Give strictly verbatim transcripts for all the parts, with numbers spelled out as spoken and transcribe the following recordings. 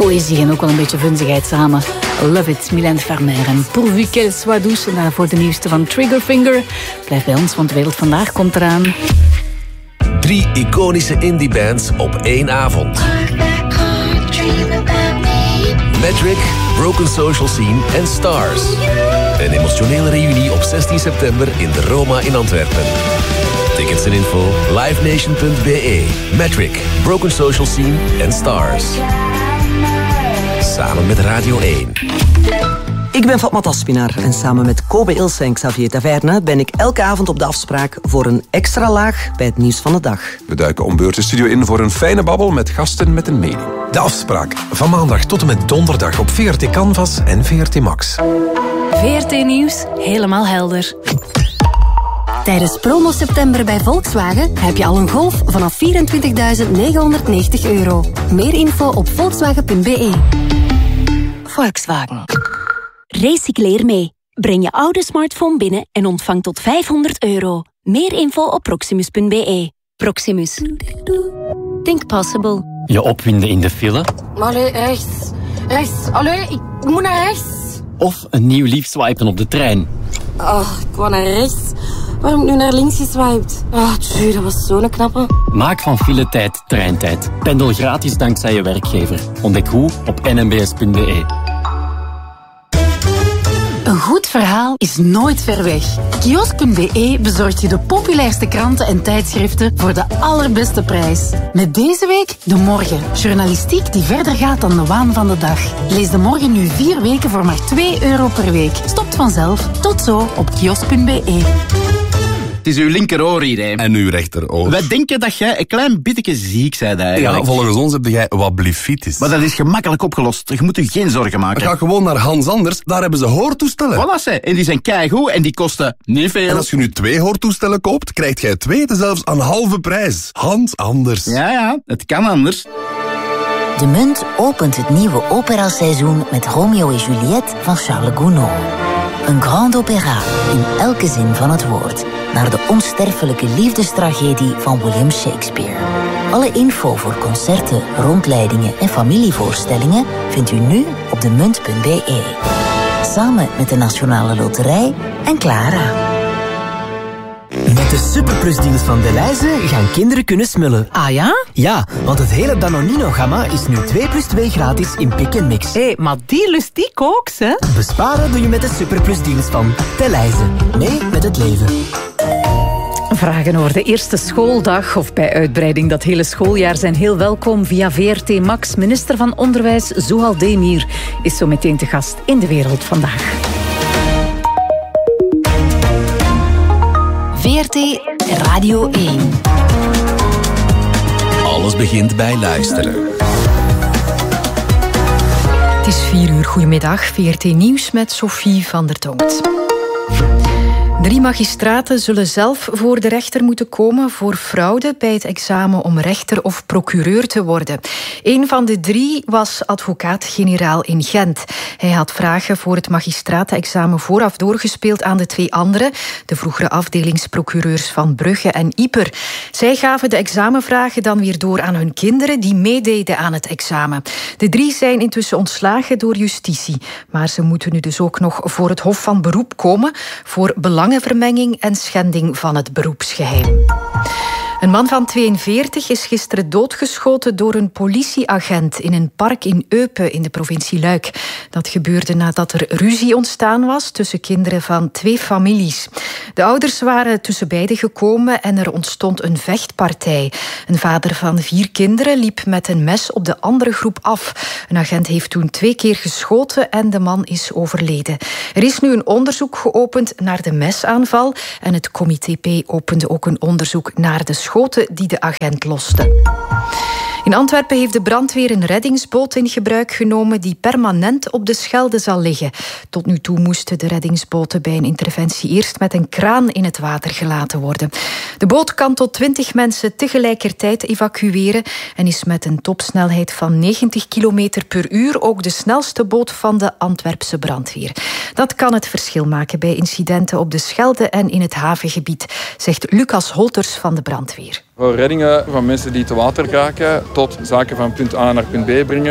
poëzie en ook wel een beetje vunzigheid samen. Love It, Mylène Farmer. En Pourvu qu'elle soit douce, voor de nieuwste van Triggerfinger. Blijf bij ons, want de wereld vandaag komt eraan. Drie iconische indie-bands op één avond. Metric, Broken Social Scene en Stars. Een emotionele reunie op zestien september in de Roma in Antwerpen. Tickets en info livenation punt b e. Metric, Broken Social Scene en Stars. Samen met Radio één. Ik ben Fatma Aspinaar en samen met Kobe Ilse en Xavier Taverne ben ik elke avond op de afspraak voor een extra laag bij het nieuws van de dag. We duiken om beurt de studio in voor een fijne babbel met gasten met een mening. De afspraak van maandag tot en met donderdag op V R T Canvas en V R T Max. V R T Nieuws, helemaal helder. Tijdens promo september bij Volkswagen heb je al een Golf vanaf vierentwintigduizend negenhonderdnegentig euro. Meer info op volkswagen punt b e. Volkswagen. Recycleer mee. Breng je oude smartphone binnen en ontvang tot vijfhonderd euro. Meer info op proximus punt b e. Proximus. Think possible. Je opwinden in de file. Allee, rechts. Rechts. Allee, ik moet naar rechts. Of een nieuw lief swipen op de trein. Oh, ik wou naar rechts. Waarom heb ik nu naar links geswiped? Oh, tjie, dat was zo'n knappe. Maak van filetijd treintijd. Pendel gratis dankzij je werkgever. Ontdek hoe op n m b s punt b e. Een goed verhaal is nooit ver weg. Kiosk punt b e bezorgt je de populairste kranten en tijdschriften voor de allerbeste prijs. Met deze week De Morgen. Journalistiek die verder gaat dan de waan van de dag. Lees De Morgen nu vier weken voor maar twee euro per week. Stopt vanzelf. Tot zo op kiosk punt b e. Het is uw linkeroor hier, hè. En uw rechteroor. Wij denken dat jij een klein beetje ziek bent, eigenlijk. Ja, volgens ons heb jij wat blifitis. Maar dat is gemakkelijk opgelost. Je moet je geen zorgen maken. Ga gewoon naar Hans Anders, daar hebben ze hoortoestellen. Voilà, ze. En die zijn keigoed en die kosten niet veel. En als je nu twee hoortoestellen koopt, krijgt jij twee zelfs aan halve prijs. Hans Anders. Ja, ja, het kan anders. De Munt opent het nieuwe operaseizoen met Romeo en Juliette van Charles Gounod. Een grand opéra in elke zin van het woord. Naar de onsterfelijke liefdestragedie van William Shakespeare. Alle info voor concerten, rondleidingen en familievoorstellingen vindt u nu op de munt punt b e. Samen met de Nationale Loterij en Clara. Met de Superplus-deals van Delhaize gaan kinderen kunnen smullen. Ah ja? Ja, want het hele Danonino-gamma is nu twee plus twee gratis in Pick and Mix. Hé, hey, maar die lust die kooks, hè? Besparen doe je met de Superplus-deals van Delhaize. Mee met het leven. Vragen over de eerste schooldag of bij uitbreiding dat hele schooljaar zijn heel welkom via V R T Max. Minister van Onderwijs Zouhal Demir is zo meteen te gast in De Wereld Vandaag. V R T Radio één. Alles begint bij luisteren. Het is vier uur. Goedemiddag. V R T Nieuws met Sophie van der Tongt. Drie magistraten zullen zelf voor de rechter moeten komen voor fraude bij het examen om rechter of procureur te worden. Een van de drie was advocaat-generaal in Gent. Hij had vragen voor het magistratenexamen vooraf doorgespeeld aan de twee anderen, de vroegere afdelingsprocureurs van Brugge en Ieper. Zij gaven de examenvragen dan weer door aan hun kinderen die meededen aan het examen. De drie zijn intussen ontslagen door justitie, maar ze moeten nu dus ook nog voor het Hof van Beroep komen voor belangenvermenging en schending van het beroepsgeheim. Een man van tweeënveertig is gisteren doodgeschoten door een politieagent in een park in Eupen in de provincie Luik. Dat gebeurde nadat er ruzie ontstaan was tussen kinderen van twee families. De ouders waren tussen beiden gekomen en er ontstond een vechtpartij. Een vader van vier kinderen liep met een mes op de andere groep af. Een agent heeft toen twee keer geschoten en de man is overleden. Er is nu een onderzoek geopend naar de mesaanval en het Comité P opende ook een onderzoek naar de schoten die de agent loste. In Antwerpen heeft de brandweer een reddingsboot in gebruik genomen die permanent op de Schelde zal liggen. Tot nu toe moesten de reddingsboten bij een interventie eerst met een kraan in het water gelaten worden. De boot kan tot twintig mensen tegelijkertijd evacueren en is met een topsnelheid van negentig kilometer per uur ook de snelste boot van de Antwerpse brandweer. Dat kan het verschil maken bij incidenten op de Schelde en in het havengebied, zegt Lucas Holters van de brandweer. Voor reddingen van mensen die te water raken tot zaken van punt A naar punt B brengen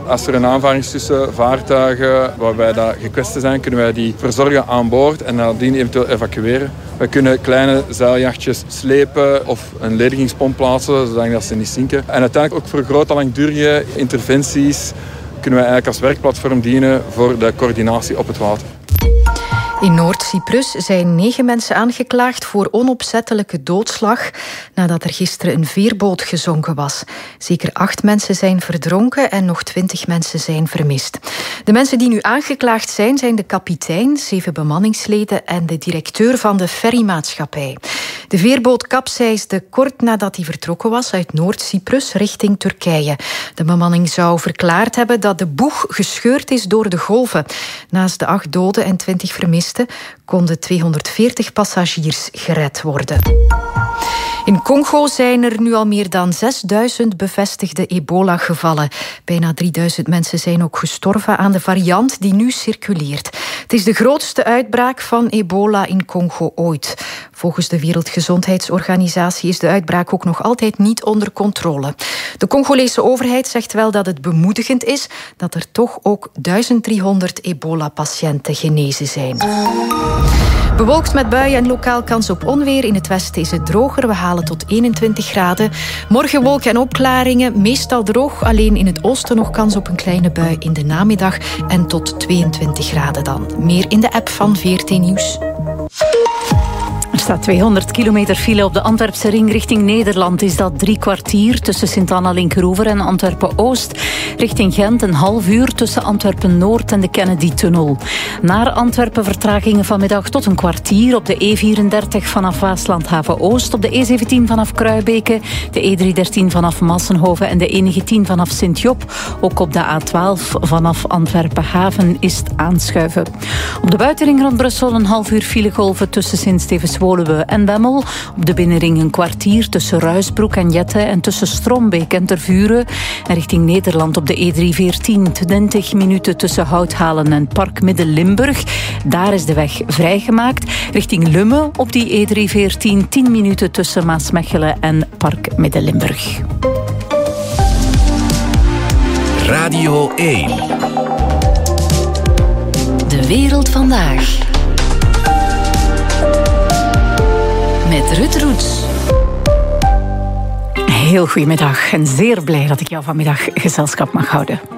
Als er een aanvaring is tussen vaartuigen waarbij dat gekwetsten zijn, kunnen wij die verzorgen aan boord en nadien eventueel evacueren. We kunnen kleine zeiljachtjes slepen of een ledigingspomp plaatsen, zodat ze niet zinken. En uiteindelijk ook voor grote langdurige interventies kunnen wij eigenlijk als werkplatform dienen voor de coördinatie op het water. In Noord-Cyprus zijn negen mensen aangeklaagd voor onopzettelijke doodslag nadat er gisteren een veerboot gezonken was. Zeker acht mensen zijn verdronken en nog twintig mensen zijn vermist. De mensen die nu aangeklaagd zijn, zijn de kapitein, zeven bemanningsleden en de directeur van de ferrymaatschappij. De veerboot kapseisde kort nadat hij vertrokken was uit Noord-Cyprus richting Turkije. De bemanning zou verklaard hebben dat de boeg gescheurd is door de golven. Naast de acht doden en twintig vermisten konden tweehonderdveertig passagiers gered worden. In Congo zijn er nu al meer dan zesduizend bevestigde ebola-gevallen. Bijna drieduizend mensen zijn ook gestorven aan de variant die nu circuleert. Het is de grootste uitbraak van ebola in Congo ooit. Volgens de Wereldgezondheidsorganisatie is de uitbraak ook nog altijd niet onder controle. De Congolese overheid zegt wel dat het bemoedigend is dat er toch ook duizend driehonderd ebola-patiënten genezen zijn. Bewolkt met buien en lokaal kans op onweer. In het westen is het droger. We halen tot eenentwintig graden. Morgen wolken en opklaringen. Meestal droog. Alleen in het oosten nog kans op een kleine bui in de namiddag. En tot tweeëntwintig graden dan. Meer in de app van V R T Nieuws. Er staat tweehonderd kilometer file op de Antwerpse ring richting Nederland. Is dat drie kwartier tussen Sint-Anna-Linkeroever en Antwerpen-Oost. Richting Gent een half uur tussen Antwerpen-Noord en de Kennedy-tunnel. Naar Antwerpen vertragingen vanmiddag tot een kwartier op de E vierendertig vanaf Waaslandhaven-Oost, op de E zeventien vanaf Kruibeke, de E driehonderddertien vanaf Massenhoven en de E negentien vanaf Sint-Job. Ook op de A twaalf vanaf Antwerpen-Haven is het aanschuiven. Op de buitenring rond Brussel een half uur filegolven tussen Sint-Stevens-Woluwe en Bemmel. Op de binnenring een kwartier tussen Ruisbroek en Jette en tussen Strombeek en Tervuren. En richting Nederland op de E driehonderdveertien twintig minuten tussen Houthalen en Park Midden-Limburg. Daar is de weg vrijgemaakt. Richting Lummen op die E driehonderdveertien tien minuten tussen Maasmechelen en Park Midden-Limburg. Radio één. De wereld vandaag. Met Ruud Roets. Heel goedemiddag en zeer blij dat ik jou vanmiddag gezelschap mag houden.